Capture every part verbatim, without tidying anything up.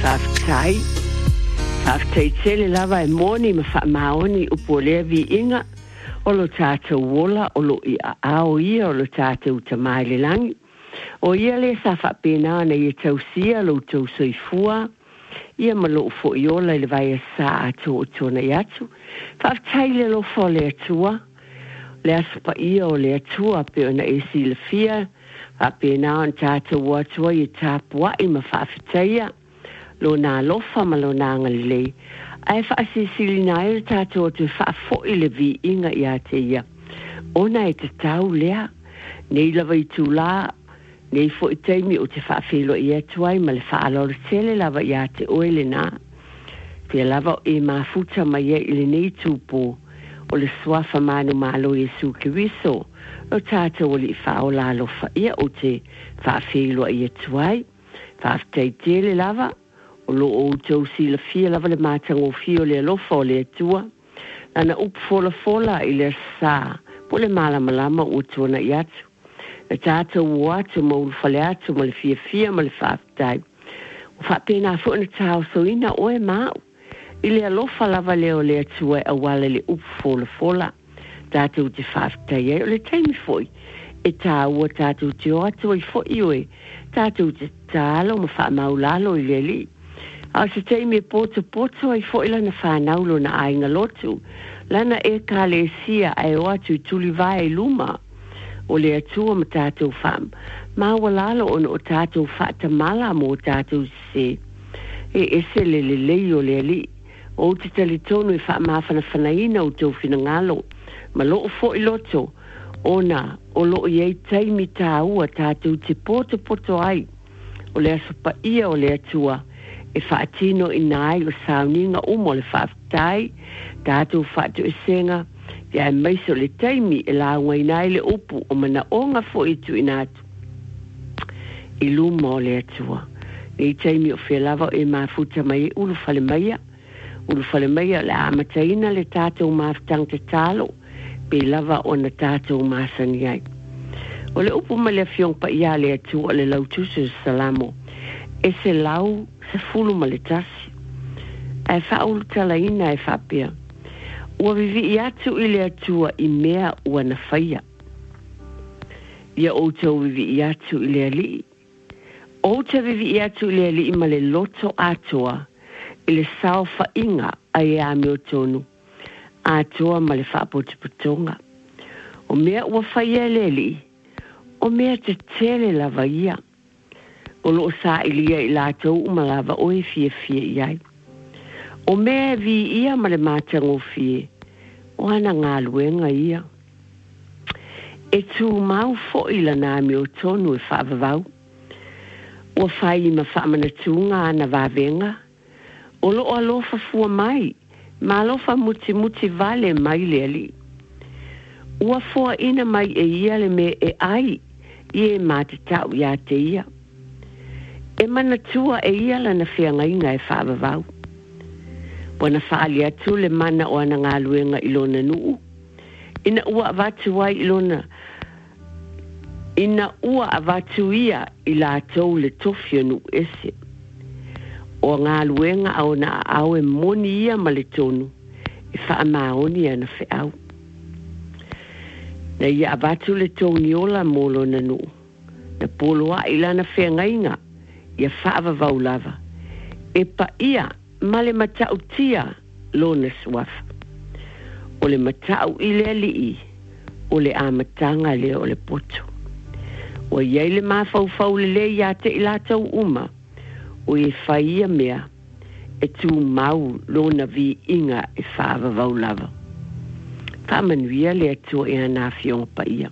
whaftai. Whaftai tele lava e moni ma wha maoni upo lea vi inga. O lo tātou wola, o lo i a ao ia, o lo tātou tamai le langi. O ia le sa whapena na ia tausia, lo tau soifua. Ia ma lo fo i ola le vai a sa ato o tona i atu. Whaftai le lo fo le atua. Le aspa ia o le atua pe ona e si le fia. Whapena on tātou watua i tāpua i ma whafitaia. Lo nā lofa ma lo nā ngalilei. Ai whaasisili nā e tātou atu whaafo i le vi inga i a te ia. Ona e te tau lea. Nei lava i tū la. Nei fo i teimi o te whaafelo i atuai ma le whaalore tele lava i a te oele nā. Te lava e mafuta mai e i le nei tūpō. O le swafa manu malo e suke wiso. O tātou o li whaola lofa ia o te whaafelo i atuai. Whaaftei tele lava. O lo o tau si la fia lava le mātang o fio le alofa o le atua. Ana up fola fola i le sā. Po le malama lama o tuana i atu. E tātou o atu ma ulfale atu ma le fia fia ma le whaaftai. O whapena fo na tāo so ina o e mau. I le alofa lava leo le atua e awala le up fola fola. Tātou te whaaftai e o le taimi foi. E tāua tātou te o atu i fo i oe. Tātou te tālo ma wha maulalo i le li. A se teimi e poto poto ai fo ila na whanaulo na ainga lotu. Lana e ka le sia ai o atu tuli vai luma. O le atua ma tātou wham. Ma walalo on o tātou whata mala mo tātou se. E ese le le lei o le li. O te tali tonu i wha mawhana whanaina o tau whina ngalo. Ma loo fo i loto. Ona o loo i ei taimi tā ua tātou te poto poto ai. O le asopa ia o le atua. E whaatino i nai o sauninga umo le whaaftai, tātou whaatu e senga, te ai maiso le taimi e la ngai nai le upu o mana onga fo i tu inatu. I luma o le atua. Nei taimi o whelava e mafuta mai e ulu fale maia, ulu fale maia le amataina le tātou maftang te talo, pe lava o na tātou masani ai. O le upu ma le fiong pa ia le atua le lautusu salamo, e se lau se fulu ma le tasi. E whaulu tala ina e whapea. Ua vivi i atu i le atua i mea ua na whaia. Ia o tau vivi i atu i le ali. O tau vivi i atu i le ali ma le loto atua i le sao whainga a e a meo tonu. Atua ma le whapotipotonga. O mea ua whaia le ali. O mea te tele lava ia. O lo sa ilia i lātou umalava o e fie fie iai. O mea vi ia ma le mātango fie. O ana ngā luenga ia. E tū mau fo ila nā mi o tonu e whaavavau. O whai ma whaamana tūnga ana wavenga. O lo alofa fua mai. Ma alofa muti muti vale mai le ali. Ua fua ina mai e ia le me e ai. Ie mate tau ia te ia. E mana tua e ia lana whianga inga e whaavavau. Wana whaali atu le mana o ana ngā luenga i lona nuu. Ina ua avatu ai i lona. Ina ua avatu ia i lātou le tofio nu ese. O ngā luenga au na au e moni ia ma le tonu. E wha maoni ana whiau. Na ia avatu le toni ola mo lona nuu. Na poloa i lana whianga inga. Ia whaavavau lava. E pa ia, ma le matau tia lona swafa. O le matau i le alii, o le amatanga le o le poto. O iei le mawhauwhau le le ia te i lātou uma, o e whaia mea, e tū mau lona vi inga e whaavavau lava. Whamanuia le atua e ana whionga pa ia.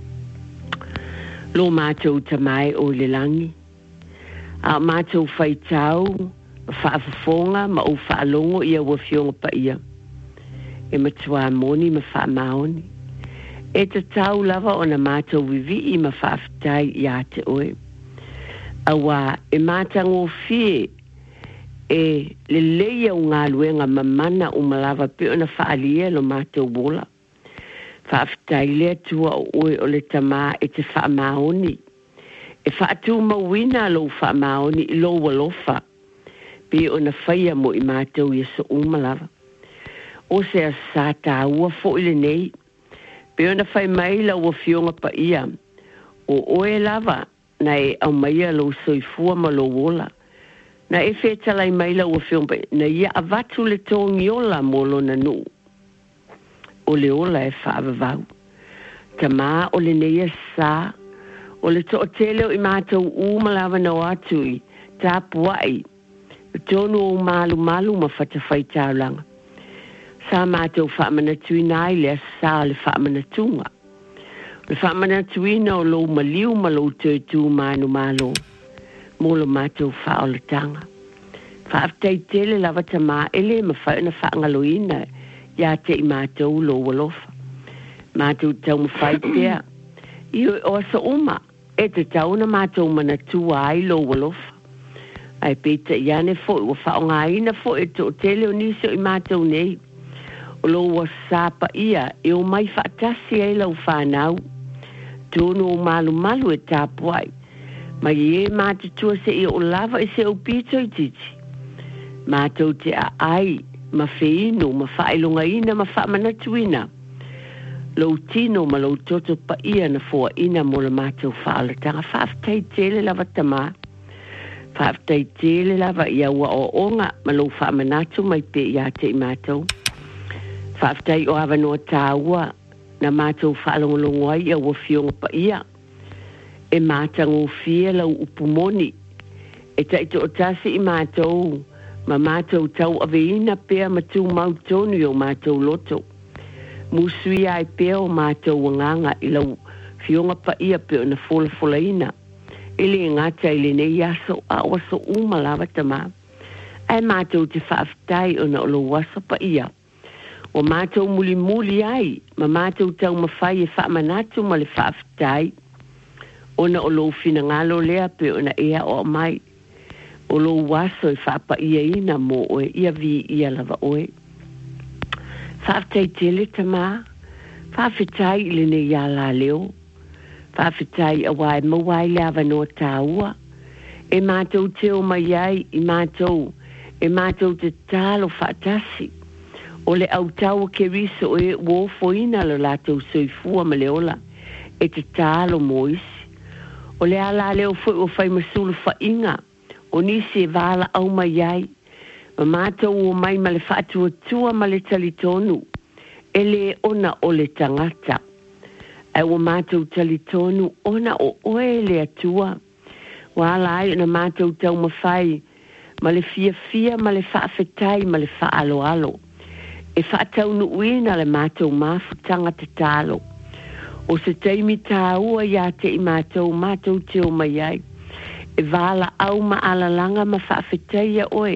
Lo mātou tamai o le langi. A mātou whai tau, whaafafonga, ma o whaalongo ia ua whionga pa ia. E matua moni ma whaamaoni. E te tau lava o na mātou vivi i ma whaafitai i a te oe. Awa, e mātango fie, e le leia o ngā luenga ma mana o malava pe o na whaalia lo mātou bola. Whaafitai lea tua o oe o le tamā e te whaamaoni. E whaatu mawina lo wha maoni i lo walofa. pe ona faia mo i mātou ia so umalava. O se a sa tā ua fo ile nei, pe ona fai mai la ua fionga pa ia, o oe lava na e au maia lo soifua ma lo wola, na e whetalai mai la ua fionga pa na ia avatu le tōngi ola mo lo na nu. O le ola e whaavavau. Ta mā o le neia sa, o le to tele o i mātou umalawa na o atui, tā puai, tonu o malu malu ma whatawhai tāulanga. Sa mātou whaamana tui nai le sa le whaamana tunga. Le whaamana tui na o lo maliu ma lo tui tū manu malo. Mo lo mātou whaoletanga. Whaaftai tele lava ta mā ele ma whaina whaangaloina ia te i mātou lo walofa. Mātou tau ma whai pia. Ioi o asa uma, e te tau na mātou mana tua ai lo walofa. Ai peta iane fo i wa whaonga ina fo e to tele o niso i mātou nei. O lo wa sapa ia e o mai whaatasi e lau whanau. Tono o malu malu e tāpuai. Mai e mātutua se i o lava e se o pito i titi. Mātou te a ai, ma whiino, ma whailonga ina, ma whaamanatuina. Lo tino ma lo toto pa ia na fua ina mo le mātou whaalatanga. Whaaftai tele lava tamā. Whaaftai tele lava ia ua o onga ma lo whaamanatu mai pe ia te i mātou. Whaaftai o awa noa tāua na mātou whaalongolongo ai a ua fionga pa ia. E mātango fia lau upumoni. E taito o tasi i mātou, ma mātou tau aveina pea matu mau tonu o mātou loto. Musui ai pea o mātou wanganga i lau fionga pa ia peo na fola fola ina. Ele ngata ili nei aso a waso umalawa tamā. Ai mātou te whaaftai o na olo waso pa ia. O mātou muli muli ai, ma mātou tau mawhai e whaamanatu ma le whaaftai. O na o lo fina ngalo lea pe o na ea o mai. O lo waso e whaapa ia ina mo oe, ia vi ia lava oe. Whaaftai tele tamā, whaafetai ile ne ia la leo. Whaafetai a wai mawai leava no tāua. E mātou te o mai ai, i mātou, e mātou te tālo whaatasi. O le au tau ke riso e wofoina lo lātou soifua ma le ola, e te tālo mo isi. O le ala leo fwoi o whai masulu whainga, o nisi e wala au mai ai, ma mātou o mai ma le whaatua tua ma le talitonu, e le ona o le tangata. E o mātou talitonu, ona o oe le atua. Wala ai na mātou tau mawhai, ma le fia fia, ma le whaafetai, ma le whaalo alo. E whaatau nuuina le mātou mafutanga te tālo. O se teimi tāua ia te i mātou, mātou te o mai ai. E wala au ma alalanga ma whaafeteia oe.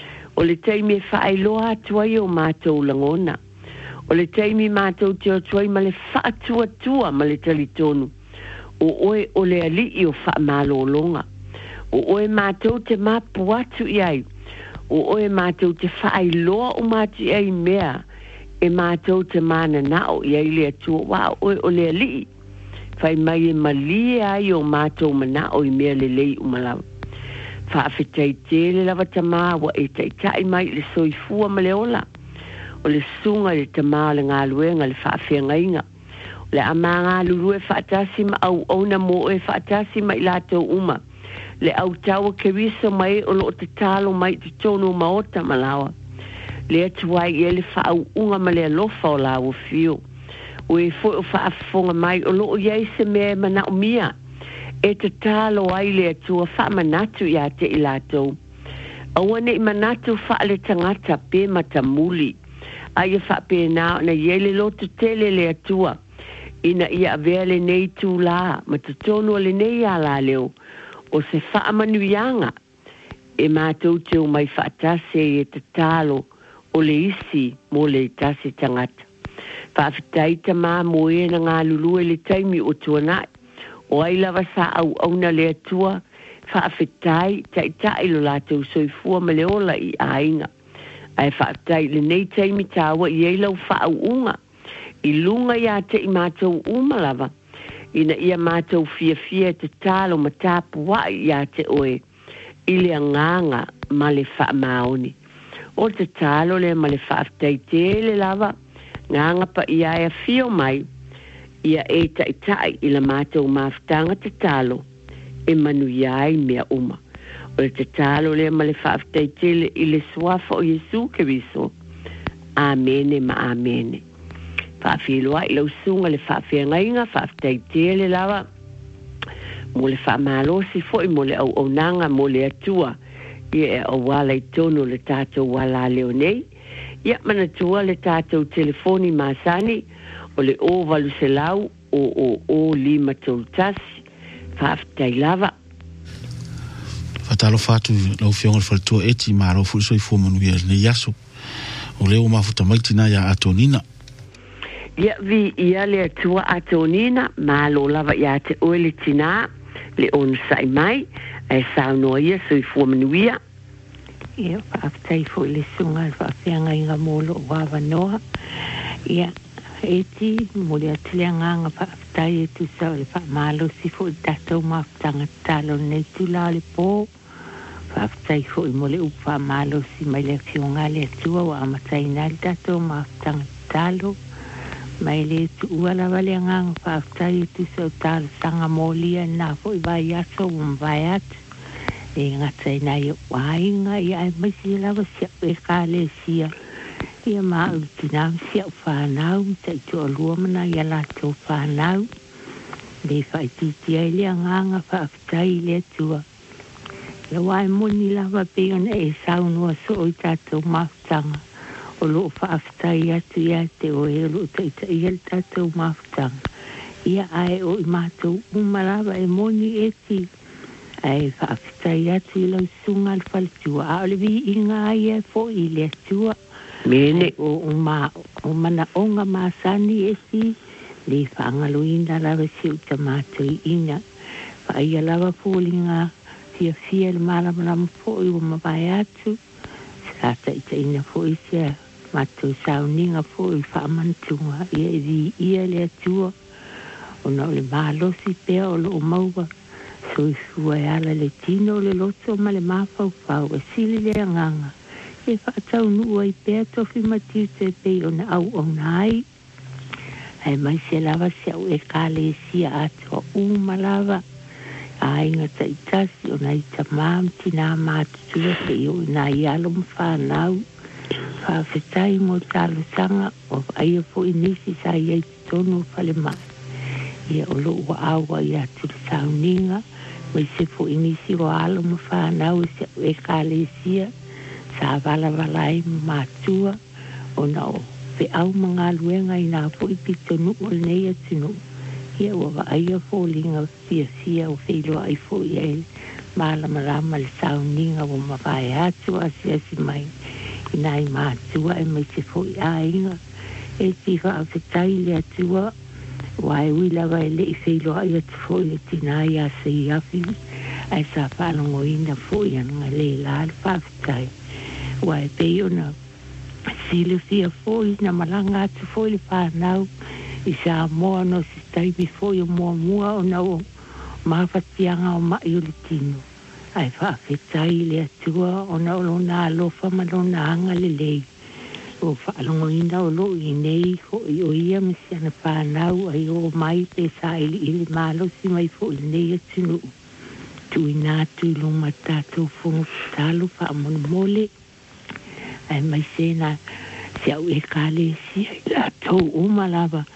O le teimi e whaailoa atuai o mātou langona. O le teimi mātou te o tuai ma le whaatua tua ma le talitonu. O oe o le alii o whaamalolonga. O oe mātou te mapu atu iai. O oe mātou te whaai loa o mātou ai mea, e mātou te mana nao i ai lea tua, wā oe o lea lii. Whai mai e malie ai o mātou manao i mea le lei o malawa. Whaafetai tele lava tamā wa e tai tai mai le soifua ma le ola. O le sunga le tamā le ngā luenga le whaafenga inga. O le ama ngā lurue whaatasi ma au ona mo e whaatasi mai lātou uma. Le au taua ke riso mai o lo te talo mai te tono maota malawa. Le atuai e le whaau unga ma le alofa o la o fio. O e fo o whaafonga mai o lo o iei se mea mana o mia. E te talo ai le atua wha manatu ia te i lātou. Awane i manatu wha le tangata pe matamuli. Ai e wha pe nao na iele lotu tele le atua. Ina ia avea le nei tū la, ma te tono le nei a la leo. O se whaamanuianga, e mātou te o mai whaatase e te talo o le isi mo le tase tangata. Whaafetai ta mā mo e na ngā lulu e le taimi o tuanai. O ai lava sa au au na le atua, whaafetai tai tai lo lātou soifua ma le ola i ainga. Ai whaafetai le nei taimi tāua i eilau whaau unga. I lunga ia te i mātou umalava. Ina ia mātou fia fia te talo ma tāpu wai ia te oe. ili nganga ma le fa maoni o te talo le ma le fa tai le lava nganga pa ia e fio mai ia e tai tai ila matou maftanga te talo e manu iai mea uma o te talo le ma le fa tai le ile swafa o Yesu ke viso amene ma amene fa filoa ilo sunga le fa fianga fa tai le lava mo le fa malo si foi mo le au onanga mo le atua ia o wala i tono le tatou wala leo nei ia mana tua le tatou telefoni masani o le o valu se lau o o o lima toltasi whaftai lava fatalo fatu lau fionga le faltua eti maro fu soi fu manuia le yaso o leo mafuta maitina ya atonina ia vi ia le atua atonina malo lava ia te oele tina le on sai mai e sauno ia soi fu manuia ia whaaftai fo le sunga whawhianga inga molo wawa noa ia eti mo le atilianga whaaftai e tu sa le whaamalo si fo i tatou maftanga talo nei tu la le po whaaftai fo i mo le upa malo si mai le fionga le atua wa amatai na le tatou maftanga talo mai le tu ua la wale ngang whaaftai e tu sa talo sanga molia na fo i vai aso um vai atu e ngata ina i wainga i ai maisi lawa sia e kale sia ia maa utina sia whanau ta i toa lua mana i ala tō whanau le whaititi ai lea nganga whaafitai lea tua le wai moni lawa peona e saunua so i tātou mafutanga o loo whaafitai atu ia te o e loo taita i al tātou mafutanga ia ai o i mātou umalawa e moni e ti ai whaafitai atu i lau sunga al whalatua. A ole vi inga ai e fo i le atua. Mene. O, o, ma, o mana onga maasani e si, le whaangalo ina lawa si uta mātou i ina. Whaia lawa pōlinga fia fia le malamalama fo i o mawai atu. Sata ita ina fo i sia mātou sauninga fo i whaamantunga. Ia e vi ia le atua. O na ole mahalosi pea o lo o maua. So sua e ala le tino le loto ma le mafau fau e sili le anganga. E whaatau nua i pēr tofi matiu te pei o na au o nai. Ai mai se lava se au e kale e sia ato o uma lava. A inga ta itasi o na ita maam tina mātutua pe i o na i alo mwhanau. Whawhetai mo talo sanga o aia fo inisi sa iei tonu fale mai. Ia o lo ua awa i atu le sauninga. Mai se fo inisi o alo ma whanau e se e kālesia sa wala wala e mātua o na o pe au mga luenga i nā fo i pito nu o nei atinu. Ia ua wa aia fo linga fia fia o whiloa ai fo i e malama rama le sauninga o mawai atu asi asi mai i nā i mātua e mai se fo i a inga e ti whaafetai le atua wai wila wai le i whiloa i atu fo i tina i a se i afi ai sa whanongo ina fo i anga le la le whaafetai wai pei ona sile fia fo i na malanga atu fo i le whanau i sa moa no si staibi fo i o mua mua o na o mawhatianga o mai o le tino ai whaafetai le atua o na o lo na alofa ma lo na anga le lei o whaalongo ina o lo i nei ho i o ia misi ana whanau ai o mai pe sa ili ili malo si mai fo i nei atinu tu i nā tu i luma tātou whungu talo wha amon mole ai mai sena si au e kale si ai la tau umalawa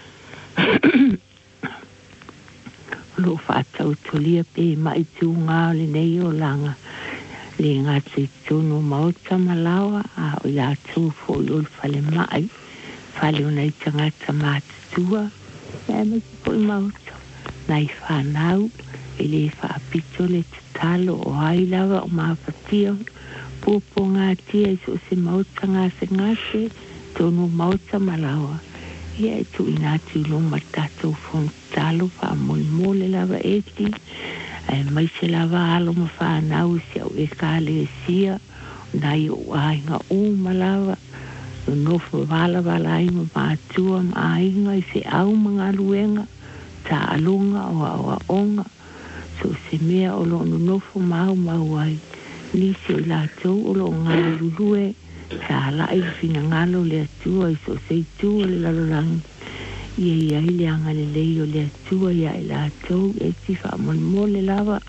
lo whaatau tolia pe mai tu ngā le nei o langa le ngā te tono mauta malawa a o ia tū fo i ol whale mai whale o nei tangata mātutua e mai po i mauta nai whanau e le whaapito le te talo o ailawa o mawhatia pupo ngā tia i so se mauta ngā se ngā se tono mauta malawa ia e tu ina tu luma tātou fon talo wha mol mole lawa eti ai mai se lava alo ma whanau si au e kāle e sia nai o ainga o malawa o nofo wala wala ai ma mātua ma ainga i se au mga luenga ta alunga o a o a onga so se mea o lo no nofo mau mau ai Nisi o lātou o lo ngā lulue sa lai fina ngalo le atua i so seitu o le lalolangi. Ia ia i le anga le lei o le atua ia i lātou e ti wha mole mole lava.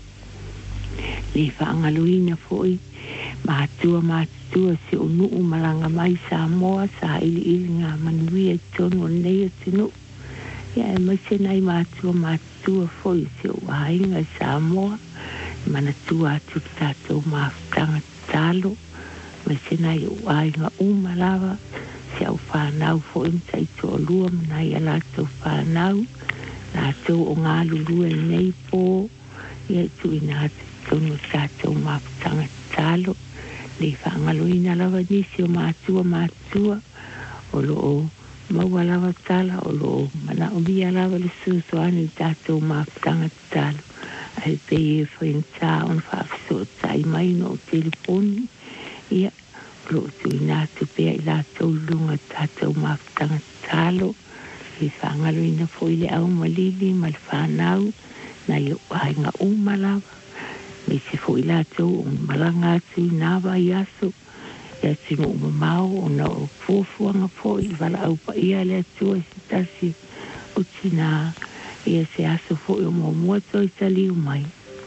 Le wha angaluina foi mātua mātua se o nuu malanga mai sa moa sa ili ili ngā manuia tonu o nei o tinu. Ia e mai se nai mātua mātua foi se o wainga sa moa. Mana tua atu tātou māwhitanga tālo. Mai se nai o wainga umalawa. Se au whanau fo imta i tō lua manai a lātou whanau. Lātou o ngā lulua nei pō. Ia tu ina atu tonu tātou māwhitanga tālo. Le whaangaloina lawa nisi o mātua mātua. O lo o maua lawa tāla. O lo o mana o mia lawa le susoani tātou māwhitanga tālo. Ai pe e whainta on whaafiso tai mai no telefoni. Ia, lo tu ina tu pea i lātou lunga tātou māwhitanga tālo. I whaangaluina fo i le au malili mal whanau. Na i o ainga o malawa. Me se fo i lātou o malanga atu i nāwa i aso. Ia tino o mamau o na o fuafuanga fo i wala au pa ia le atua i se tasi o tina. Ia se aso fo i o mua to i tali o mai.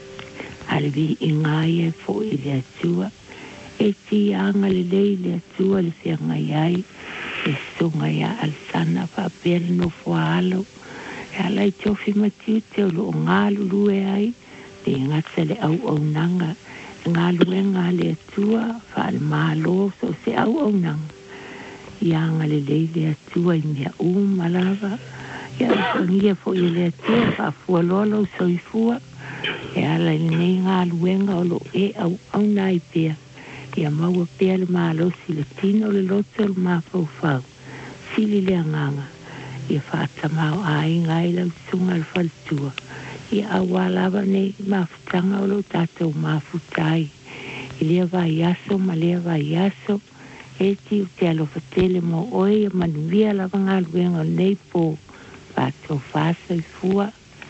Alevi i ngāia fo i le atua. E ti anga le lei le atua le se ngai ai. E songa ia alsana pa pere no fo alo. E alai tofi matiu te o lo ngā lulue ai. Te ngata le au au nanga. Ngā lue ngā le atua. Whaal mālo so se au au nanga. Ia anga le lei le atua i mea u malawa. Ia ngia fo i le atua. Whaafua lolo so i fua. E ala i nei ngā luenga o lo e au au nai pia. Ia maua pia le mālo si le tino le loto le māpau whau. Sili le anganga. Ia whaata mau ai ngai lau sunga le whaltua. Ia awalawa nei mawhitanga o lo tātou mawhutai. I lea vai aso ma lea vai aso. E ti u te alo whatele mo oe manuia lawa ngā luenga o nei pō. Whato whasa i fua.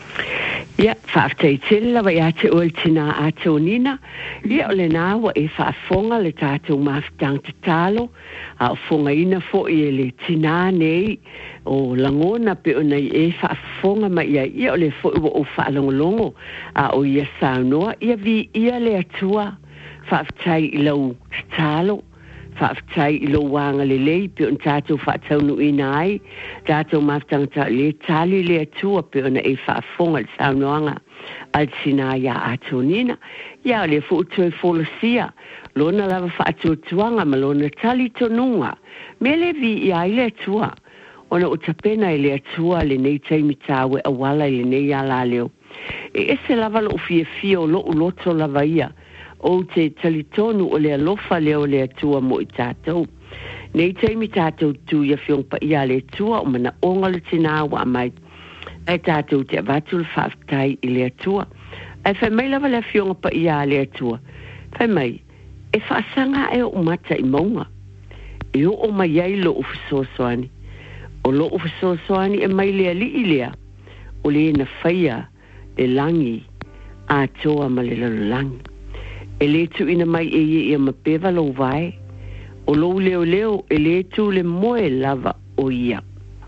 Ia, whaaftai tele lawa i ate o tina ate o nina. Ia o le nāwa e whaafonga le tātou mawhitang te tālo. A o fonga ina fo i e le tina nei. O langona pe o nei e whaafonga ma ia. Ia o le fo i o whaalongolongo. A o ia saunoa. Ia vi ia le atua. Whaaftai i lau tālo. Whaaftai i lo wanga le lei pe on tātou whaataunu ina ai. Tātou mawhitanga tā le tali le atua pe ona e whaafonga le saunoanga. Al sina ia atonina. Ia le fuutue folosia. Lona lava whaatuatuanga ma lona tali tonunga. Me le vi ia i le atua. Ona o tapena i le atua le nei taimi tāwe awala i le nei ala leo. E ese lava lo fia fia o lo uloto lava ia. O te talitonu o le alofa leo le atua mo i tātou. Nei teimi tātou tu ia fiong pa ia le atua o mana onga le tina wa mai. Ai tātou te avatu le whaaftai i le atua. Ai whai mai lava le fiong pa ia le atua. Whai mai, e whaasanga e o mata i maunga. E o o mai ai lo ufisosoani. O lo ufisosoani e mai lea li i lea. O le na whaia le langi a toa ma le lalolangi. E le tu ina mai e ie ia mapewa lo vai. O lo leo leo e le tu le moe lava o ia.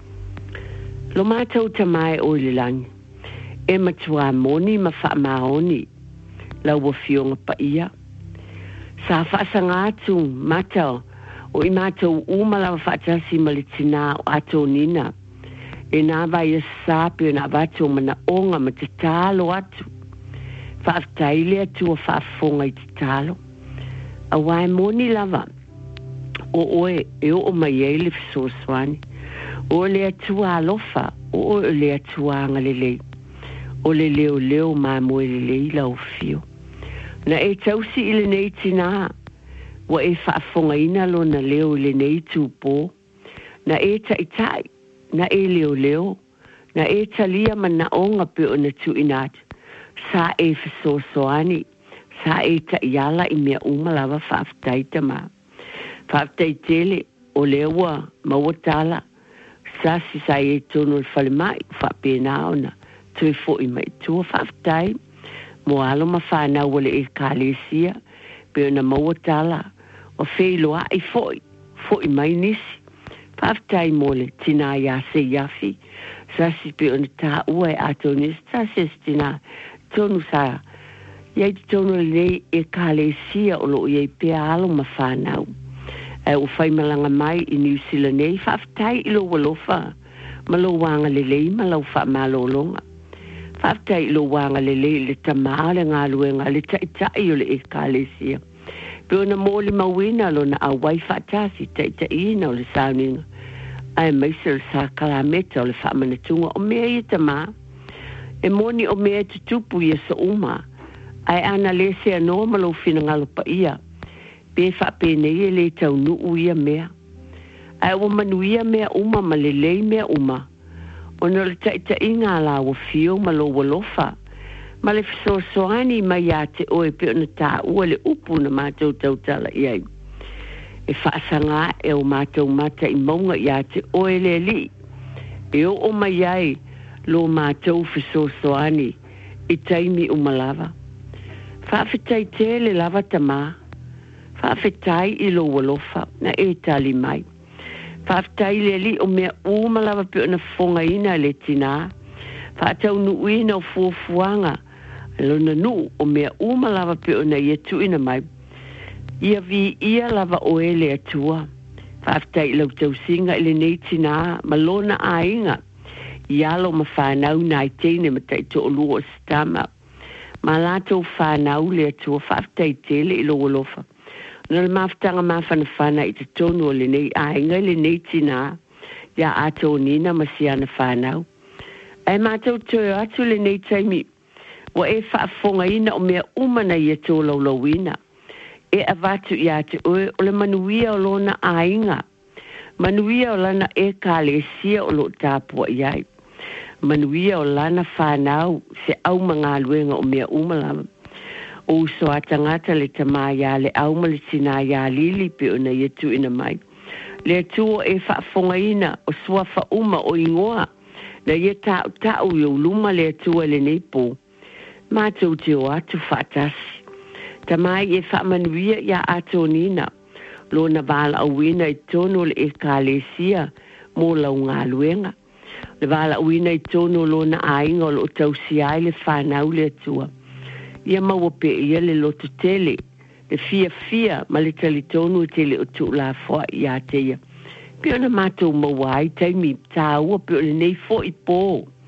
Lo mātou tamai o le langi. E matua moni ma wha maoni. Lau wa fionga pa ia. Sa whaasanga atu matao. O i mātou umalawa whaatasi ma le tina o ato nina. E nā vai e sāpi o nā vato mana onga ma te tālo atu. Whaaftaile atu o whaafonga i te tālo. A wai moni lava. O oe e o mai e le fisoswani. O le atu a alofa. O le atu a ngalelei. O le leo leo ma moe le lei la o fio. Na e tausi i le nei tina. Wa e whaafonga ina lo na leo le nei tūpō. Na e taitai. Na e leo leo. Na e talia mana onga pe o na tu inatu. Sa e fisosoani. Sa e ta iala i mea umalawa whaaftai tama. Whaaftai tele o lewa mawatala. Sa si sa e tono le whale mai whaapena ona. Tui fo i mai tua whaaftai. Mo alo ma whanau wale e kālesia. pe na mo tala o feilo ai foi foi mai nisi paftai mole tina ya se yafi sa si pe on ta ue atonis sa se tina tonu sa ye tonu le e kalesia o lo ye pe alo mafana e o fai malanga mai i New Zealand nei paftai ilo walofa malo wanga le le malo fa malo longa paftai ilo wanga le le le tamale ngaluenga le tai tai o le e kalesia pe na moli mawina lo na a wifi tasi tai tai na le sauninga ai mai se sa kala meta le fa mana tunga o me i tama e moni o me te tupu ia sa uma ai ana le se no malo fina ngalo pa ia pe fa pe ne le tau nu ia me ai o manu ia me uma malele me uma ona le tai tai nga la o fio malo wolofa ma le so so ani mai ate o e pe ona ta o le upu na matou tau tala iai e whaasanga e o matou mata i maunga i ate o e le li e o o mai ai lo matou fiso so ani i taimi o malava whaafetai te le lava tama whaafetai i lo walofa na e tali mai whaafetai le li o mea o malava pe ona fonga ina le tina whaatau nuuina o fuafuanga lona nu o mea uma lava pe ona ia tuina mai ia vi ia lava o ele atua whaaftai lau tau singa ele nei tina malona ainga ialo ma whanau na i teine ma tai to olua o stama ma lato whanau le atua whaaftai tele ilo walofa na le maftanga mawhana whana i te tonu o le nei ainga le nei tina ia ato nina ma siana whanau ai mātou tō atu le nei taimi wa e whaafonga ina o mea umana i e tō laulawina. E avatu i ate oe o le manuia o lona ainga. Manuia o lana e kālesia o lo tāpua i ai. Manuia o lana whanau se au mga luenga o mea umalama. O uso atangata le tamaya le au mali tina ya lili pe o na i tu ina mai. Le tuo e whaafonga ina o suafa uma o ingoa. Na ia tau tau i o luma le tua le neipo. Mātou te o atu whaatasi. Ta mai e whaamanuia ia ato nina. Lo na wala awina i tono le e kālesia mō lau ngā luenga. Le wala awina i tono lo na ainga o lo tau siai le whanau le tua. Ia maua pe ia le loto tele. Le fia fia ma le tali tono i tele o tu la fua i a teia. Pio na mātou mawai taimi tāua pio le nei fo i pō.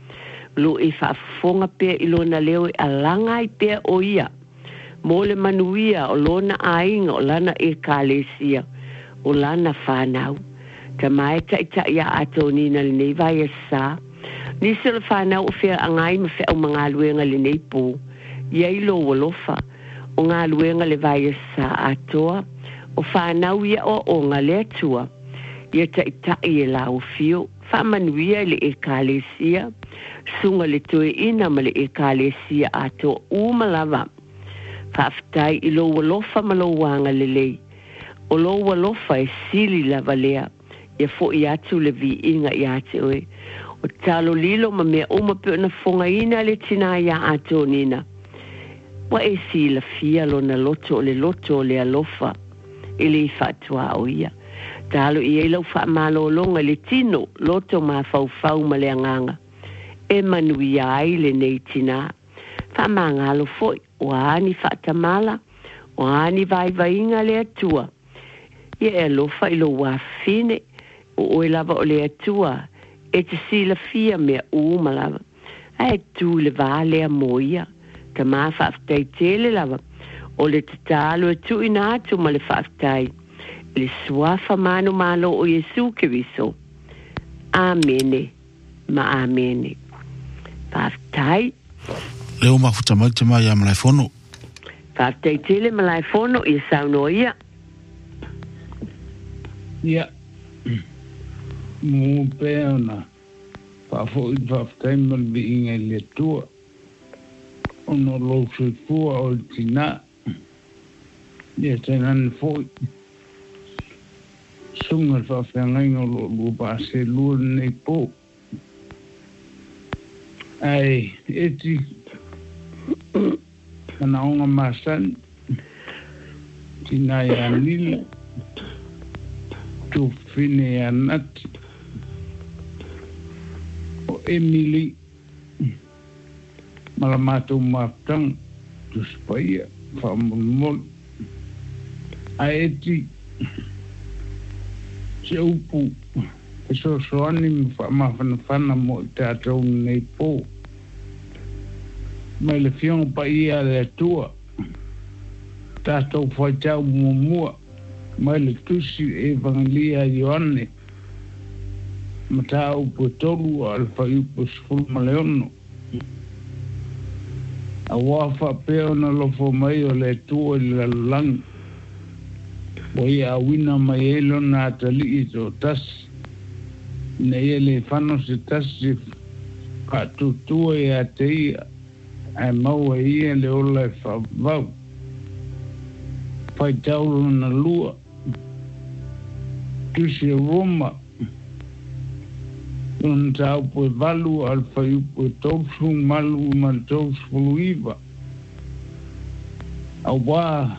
Lo e whaafonga pia i lona leo e alanga i pia o ia. Mō le manuia o lona ainga o lana e kālesia o lana whanau. Ta mai ta ita ia ato nina le nei vai e sā. Nisa le whanau o whia angai ma whia o mga luenga le nei pō. Iei lo walofa o ngā luenga le vai e sā atoa. O whanau ia o o ngā le atua. Ia ta ita i e lau fio. Whamanuia le e kālesia. Sunga le toe ina ma le e kālesia ato umalava. Whaaftai i lo walofa ma lo wanga le lei. O lo walofa e sili lava lea. Ia fo i atu le vi inga i ate oe. O talo lilo ma mea oma pe ona fonga ina le tina ia ato nina. Wa e si la fia lo na loto o le loto o le alofa. I le i whaatua o ia. Talo i e lau whaamalo longa le tino loto ma fau fau ma le anganga. E manuia ai le nei tina. Whamangalo foi, o ani whaatamala, o ani vai vainga le atua. Ia e alofa i lo wafine, o oe lava o le atua, e te sila fia mea uma lava. A e tu le vale a moia, ta maa whaaftai tele lava, o le te talo e tu ina atu ma le whaaftai. Le suafa manu malo o Yesu ke viso. Amene, ma amene. Whaaftai. Leo mafuta mai te mai a malai fono. Whaaftai tele malai fono i sauno ia. Ia. Mō peona. Whaafo i whaaftai malvi inga i le tua. Ono lo se fua o tina. Ia tainan foi. Sunga whaafengai ngolo lupa se lua nei po. Ai, eti, kana onga masan, tina ia nila, tu fine ia nati, o Emily, malamatu matang, tu spaia, whamulmol, a eti, se upu, e so soani mi whamawhanawhana mo i tātou nei pō. Mai le fiong pa ia le atua, tātou whaitau mua mua, mai le tusi Evangelia Ioane, ma tā upu tolu a alfa upu sfulma leono. A wafa peo na lofo mai o le atua i le lalangi, o ia awina mai elo na atali i tō tasi, na ia le whano se tasi patutua i a te ia, ai maua ia le ola e whavau. Pai tauro na lua, tusi e Roma, un tau po e valu alfa i po e tausu malu ma tausu pulu iwa. Au wā,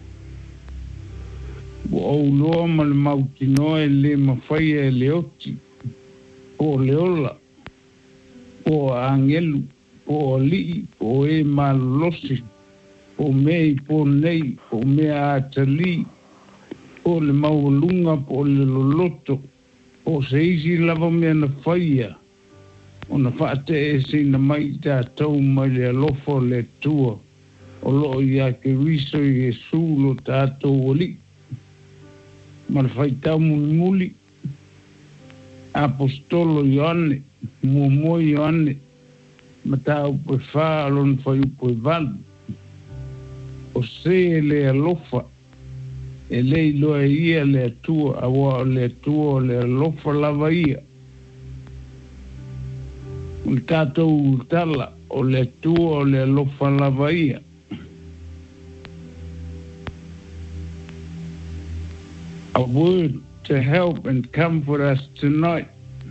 o au loa ma le mauti noe le mawhaia e le oti, po le ola, po angelu, po li, po e malosi, po mei, po nei, po mea atali, po le maulunga, po le loloto, po se isi lava mea na whaia, o na whaate e se na mai tātou mai le alofo le tua, o loo i a ke riso i e sūlo tātou o li, ma le whaitau muli muli, apostolo Ioane, muamo Ioane, ma tā upo e wha alon whai upo e valu. O se e le alofa, e le iloa ia le atua, awa o le atua o le alofa lava ia. O le tātou tala, o le atua o le alofa lava ia. A word to help and comfort us tonight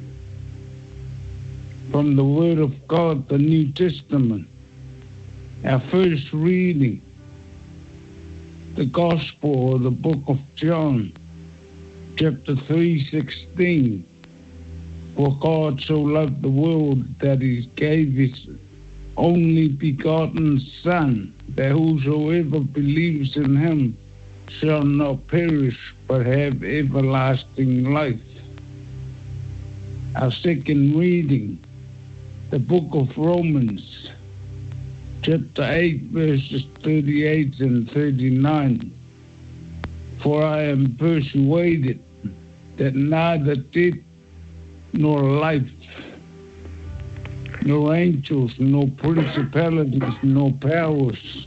from the Word of God, the New Testament. Our first reading, the Gospel or the book of John, chapter three sixteen. For God so loved the world that he gave his only begotten Son, that whosoever believes in him shall not perish but have everlasting life. Our second reading, the book of Romans, chapter eight, verses thirty-eight and thirty-nine. For I am persuaded that neither death nor life, nor angels, nor principalities, nor powers,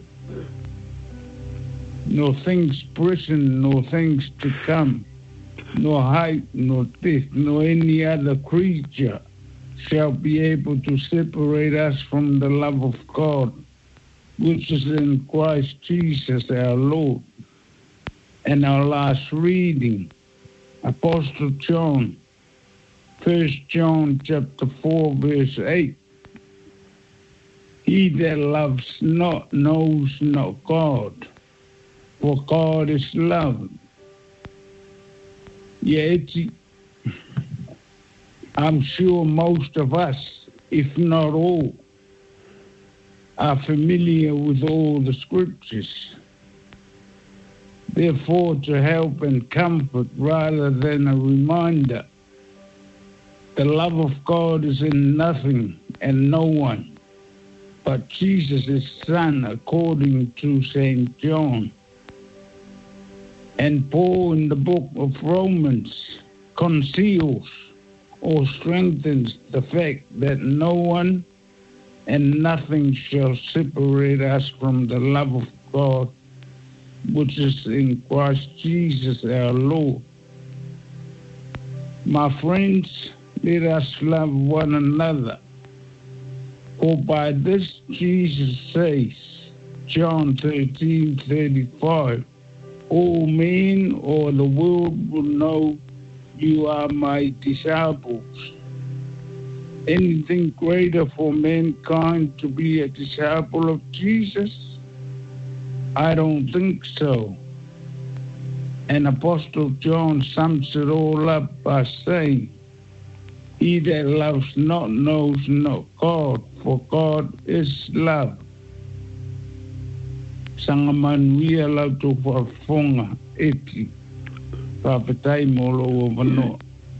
nor things present, nor things to come, nor height, nor depth, nor any other creature shall be able to separate us from the love of God, which is in Christ Jesus our Lord. And our last reading, Apostle John, First John chapter four, verse eight. He that loves not knows not God, for God is love. Yet, I'm sure most of us, if not all, are familiar with all the scriptures. Therefore, to help and comfort rather than a reminder, the love of God is in nothing and no one but Jesus, his Son, according to Saint John. And Paul in the book of Romans conceals or strengthens the fact that no one and nothing shall separate us from the love of God, which is in Christ Jesus our Lord. My friends, let us love one another, for by this Jesus says, John thirteen thirty-five, all men or the world will know you are my disciples. Anything greater for mankind to be a disciple of Jesus? I don't think so. and Apostle John sums it all up by saying, he that loves not knows not God, for God is love. Sanga manuia lau tō whaafonga eti, whaapatai molo o wanoa.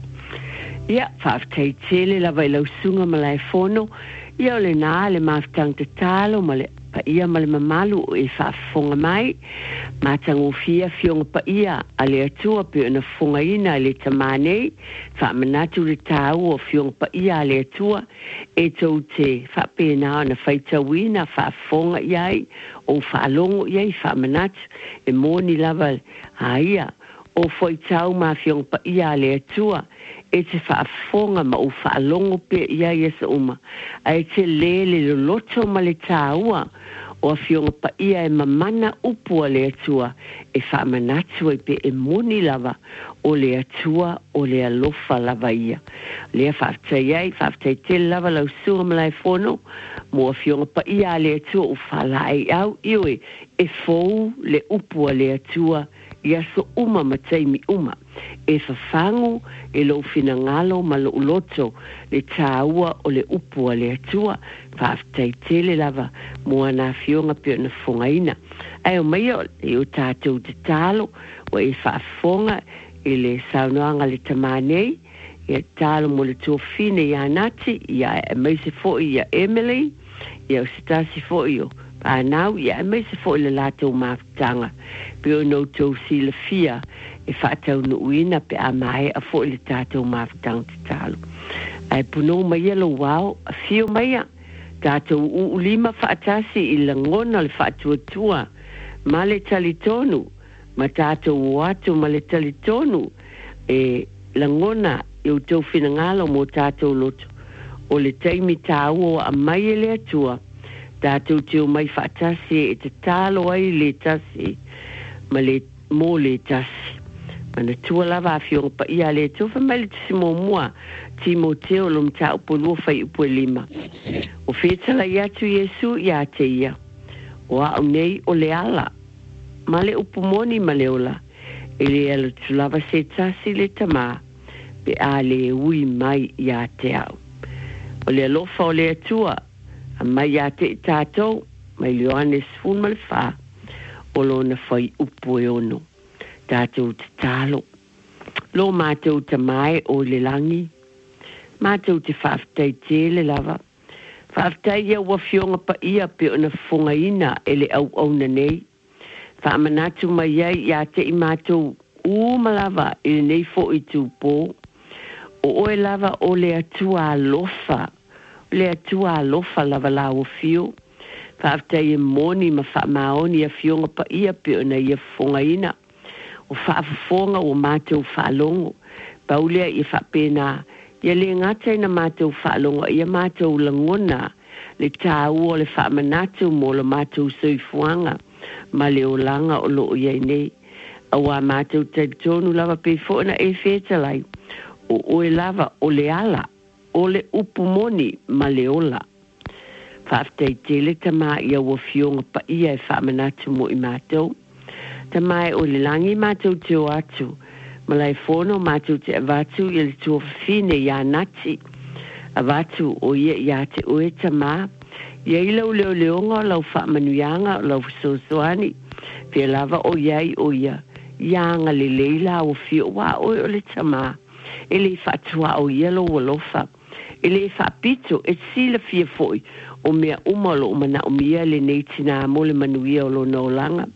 Ia, whaapatai tele la vai lau sunga malai fono, ia o le nā le maafitang te talo, ma le pa ia ma le mamalu o e whaafonga mai, mātango fia fionga pa ia a le atua pe ona fonga ina a le tamanei, whaamanatu le tāu o fionga pa ia a le atua, e tau te whaapena o na whaitawina, whaafonga iai, o whaalongo iai, whaamanatu, e mōni lava a ia, o whaitau ma fionga pa ia a le atua, e te whaafonga ma o whaalongo pe iai esa uma, a e te lele lo loto ma le tāua, o a fionga pa ia e mamana upua le atua e whaamanatu e pe e moni lava o le atua o le alofa lava ia. Lea whaatai ai, whaatai te lava lau sura malai fono, mo a fionga pa ia le atua o whalai au iwe e fou le upua le atua ia so uma mataimi uma. E whawhangu e lo finangalo ma lo uloto le tāua o le upua le atua whaatai tele lava mua nā fionga pio na whongaina. Ai o mai o e o tātou te tālo o e whaafonga e le saunoanga le tamanei e tālo mo le tōwhine i anati ia e meise fo i a Emily ia o sitasi fo i o pānau ia e meise fo i le lātou māwhtanga pio no tō si le fia e whaatau no uina pe a mai a fo i le tātou māwhtanga te tālo. Ai puno mai alo wao a fio mai a tātou u ulima whaatasi i la ngona le whaatuatua ma le talitonu ma tātou watu ma le talitonu e la ngona i o tau whinangalo mo tātou loto o le taimi tāua a mai e le atua tātou teo mai whaatasi e te tālo ai le tasi ma le mo le tasi mana tua lava a fionga pa ia le tofa mai le tisi mo mua Timoteo lo mta upo lua fai upo lima. O whetala i atu Yesu i a te ia. O a nei o le ala. Ma le upo moni ma le ola. E le ala tulava se tasi le tama. Pe a le ui mai i a te au. O le alofa o le atua. A mai i a te tātou. Mai Ioannes fun ma le wha. O lo na fai upo e ono. Tātou te tālo. Lo mātou te mai o le langi. Mātou te whaafitai tele lava. Whaafitai ia ua fionga pa ia pe ona whonga ina e le au au na nei. Whaamanatu mai iai ia te i mātou uma lava e le nei fo i tūpō. O oe lava o le atua alofa. Le atua alofa lava la o fio. Whaafitai e moni ma whaamaoni a fionga pa ia pe ona ia whonga ina. O whaafonga o mātou whaalongo. Paulea i whaapena ia le ngata ina mātou whaalonga, ia mātou langona, le tāua le whaamanatu mo le mātou soifuanga, ma le olanga o loo iai nei. Awa mātou taitonu lava pe fōna e whetalai, o oe lava o le ala, o le upumoni ma le ola. Whaafitai tele tama ia ua fionga pa ia e whaamanatu mo i mātou. Tamai o le langi mātou teo atu, malai fono mātou te avatu i le tua whine i anati. Avatu o ia i a te oe tamā. Ia i lau leo leonga o lau whaamanuianga o lau whasosoani. Pia lava o iai o ia. Ianga le leila o fio wa oe o le tamā. E le whatua o ia lo walofa. E le whapito e sila fia foi. O mea umalo o mana o mia le neitina mo le manuia o lo naolanga.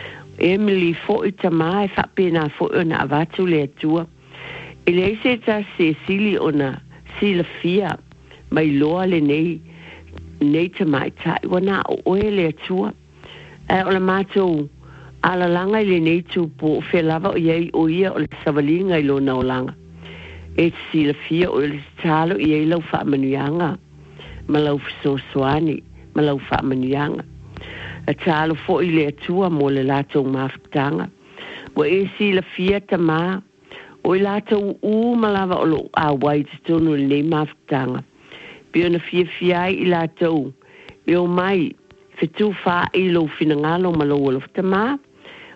Emily fo i tamā e whapena fo i ona avatu le atua. E le eise ta Cecily ona sila fia mai loa le nei nei tamā i tai wana o oe le atua. E o la mātou ala langa i le nei tu po fe lava o iei o ia o le savalinga i lo naolanga. E sila fia o le talo i ei lau whaamanuianga. Ma lau fisosoani, ma lau whaamanuianga. A talo fo i le atua mo le lātou mawhitanga. Wa e si la fia tamā. O i lātou u malawa o lo a wai te tonu le nei mawhitanga. Pio na fia fia i lātou. E o mai, whetu wha i lo finangalo ma lo walof tamā.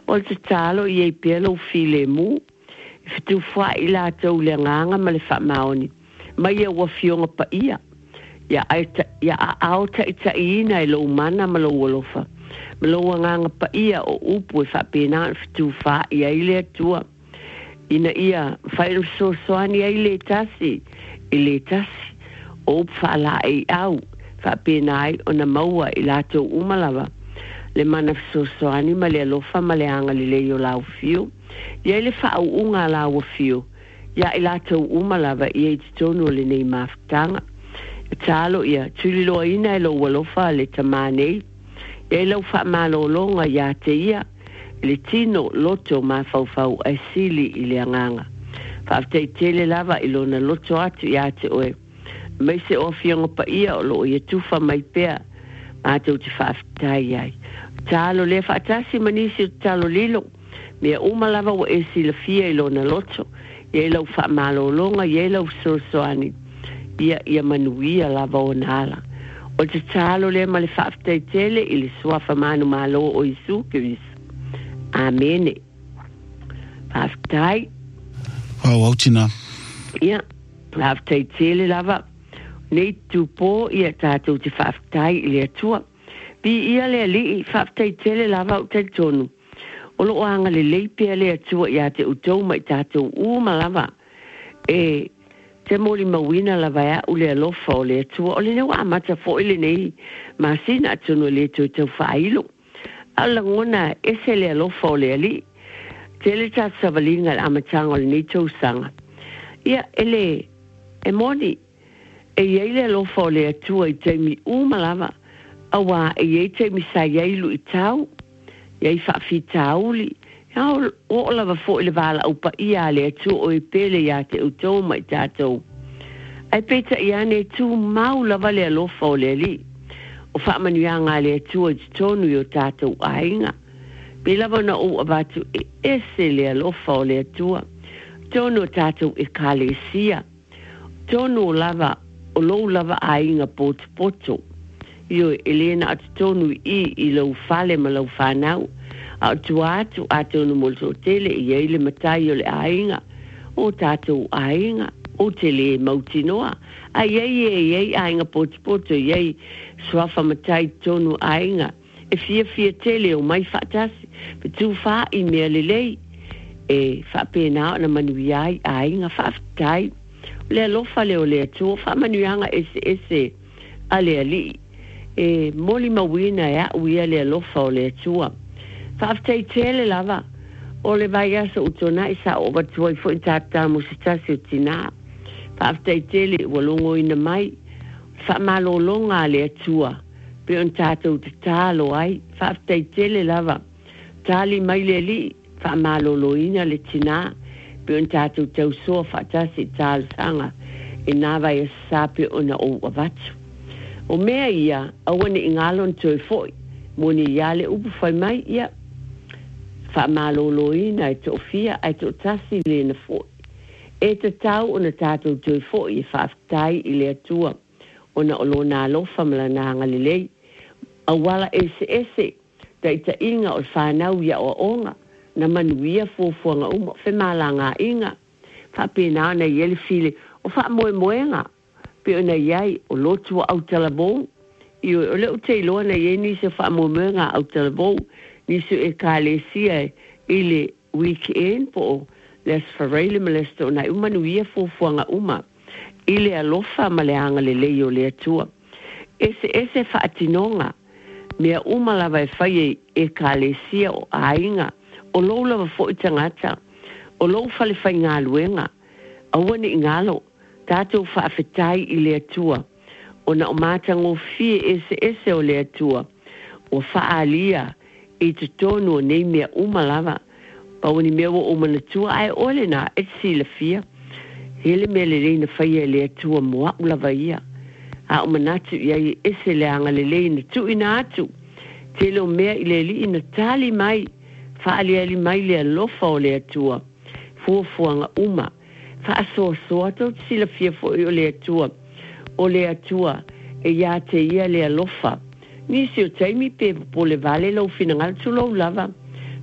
O te talo i e pelo file mu. Fitu fwa i la tau le nganga ma le wha maoni. Mai e ua fionga pa ia. Ia a au ta ita ina e lo mana ma lo walofa. Ma lo nganga pa ia o upu e wha pena fitu fwa i a ile atua. Ina ia whairu so soani a ile tasi. Ile tasi. O upu wha la e au. Wha pena ai o na maua i la tau umalawa. Le mana so soani ma le alofa ma le anga li leo lau fio. Ia le wha au unga lau fio. Ia i la tau umalawa i e titono le nei maftanga. Talo ia tulilo ina e lo walofa le tamanei. Ia lau wha malolonga ia te ia. Le tino loto ma fau fau ai sili i le anganga. Whaaftai tele lava i lona loto atu ia te oe. Mai se ofionga pa ia o lo ia tufa mai pea. Ma tau te whaaftai ai. Talo le whaatasi manisi o talo lilo. Mea umalava o e sila fia i lona loto. Ia lau wha malolonga, ia lau sosoani. Ia ia manuia lava o nala. O te talo le ma le whaaftai tele i le suafa manu malo o isu ke visu. Amene. Whaaftai. Wau autina. Ia. Whaaftai tele lava. Nei tupo ia tātou te whaaftai i le atua. Pi ia le li i whaaftai tele lava o te tonu. O lo anga le leipea le atua ia te utou mai tātou uma lava. E te mori mawina lava ea u le alofa o le atua. O le neu amata fo ile nei. Ma sina atunu le tau tau whailo. Ala ngona ese le alofa o le ali. Tele tā savalinga le amatanga o le nei tau sanga. Ia ele e moni. E iei le alofa o le atua i teimi uma lava. Awa e iei teimi sa ieilu i tau. Iei whaafi tauli. Ia o lava fo i le wala au pa ia le atua o i pele ia te utou mai tātou. Ai peta ia ne tu mau lava le alofa o le ali. O whaamanuanga le atua i tonu i o tātou ainga. Pe lava na o abatu e ese le alofa o le atua. Tonu o tātou e kalesia. Tonu o lava o lou lava ainga poto poto. Io Elena atu tonu i i lau fale ma lau whanau. A tu atu atu no molto tele i eile matai o le ainga. O tātou ainga. O tele mautinoa. A iei e iei ainga poto poto iei swafa matai tonu ainga. E fia fia tele o mai whaatasi. Pe tu wha i mea lelei. E whaapenao na manuiai ainga whaafitai. Le alofa leo le atua, wha manuanga ese ese a le ali. E moli mawina ea uia le alofa o le atua. Wha aftai tele lava, o le vai asa utona i sa o batua i fo i tata musitasi o tina. Wha aftai tele walongo ina mai, wha malolonga le atua. Pe on tata uta talo ai, wha aftai tele lava. Tali mai le li, wha malolo ina le tina. Pe on tātou tau soa whaatasi tālu sanga e nāwai a sāpe o na o awatu. O mea ia, awane i ngalon tui foi, moni iale upu whai mai ia, wha malolo ina e to fia e to tasi le na foi. E te tau o na tātou tui foi e whaaftai i le atua, o na olo nā lofa mala nanga le lei. Awala ese ese, ta ita inga o whanau ia o onga, na manuia fuafuanga uma, fe malanga inga. Fa pena na yele file, o fa moe moenga. Pe o na iai, o lotua au talabou. I o le o te iloa na iei nise fa moe moenga au talabou. Nise e kālesia i le weekend po les farele me lesto na u manuia fuafuanga uma. I le alofa ma le anga le leo le atua. Ese ese fa atinonga. Mea uma lava e fai e kālesia o ainga. O lou lava fo i tangata, o lou fale fai ngā luenga, awane i ngalo, tātou whaafetai i le atua, o na o mātango fie ese ese o le atua, o whaalia i te tonu o nei mea umalava, pa wani mea o umanatua, ai ole na, et si la fia, hele mea le leina fai e le atua moa ulava ia, a umanatu iai ese le anga le leina tu ina atu, te lo mea i le li ina tali mai, Whaali ali mai le alofa o le atua. Fuafuanga uma. Whaasoa soa tau sila fia fo o le atua. O le atua e ia te ia le alofa. Nisi o taimi pe po le vale lau finangal tu lau lava.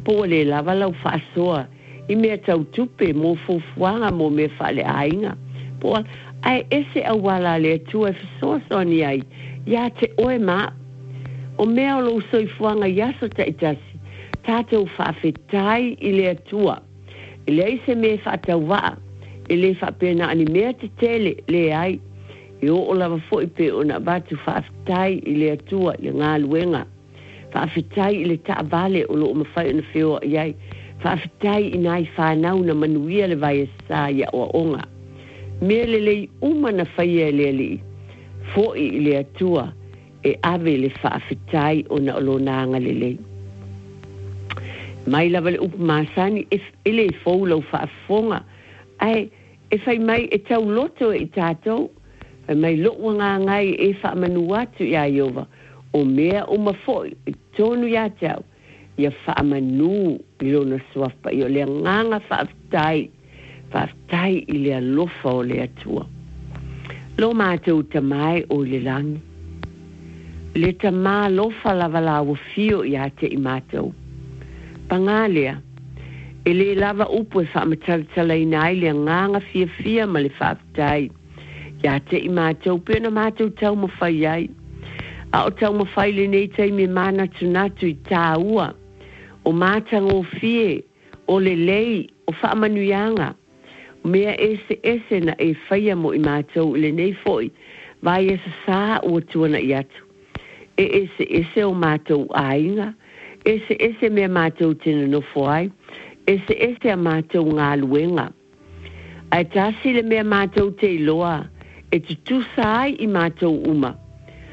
po le lava lau whaasoa i mea tau tupe mo fufuanga mo me whale ainga. Po ai ese awala le tua e fisoso ni ai ia te oe ma o mea o lo soifuanga yaso ta itasi tātou whaafetai i le atua i le ise me whaatau waa i le whaapena ani mea te tele le ai i o o lava fo i pe o na batu whaafetai i le atua i le ngā luenga whaafetai i le taa vale o lo o mawhai o na whio iai whaafetai i nai whanau na manuia le vai e sa ia o onga mea le lei umana whaia le li fo i le atua e ave le whaafetai o na olo nanga le lei. Mai lava le upu masani e ele e faulau whaafonga ai e whai mai e tau loto e tātou e mai loa ngā ngai e whaamanu atu ia iova o mea o mafoi e tonu ia tau ia whaamanu i lona suafa i o lea nganga whaafetai whaafetai i lea lofa o lea tua. Lo mātou tamai o le langi. Le tamā lofa lava la wafio i ate i mātou. Pangalea, e le lava upo e whaamataltala i nai lea nganga fia fia ma le whaafetai. Ia te i mātou, pēna mātou tau mawhai ai. A o tau mawhai le nei tei me mana tunatu i tā ua. O mātang o fie, o le lei, o whaamanuianga. Mea ese ese na e whaia mo i mātou le nei foi. Vai esa sā ua tuana i atu. E ese ese o mātou ainga. Ese ese mea mātou tena no foai. Ese ese a mātou ngā luenga. Ai tāsi le mea mātou te iloa. E tutu sai i mātou uma.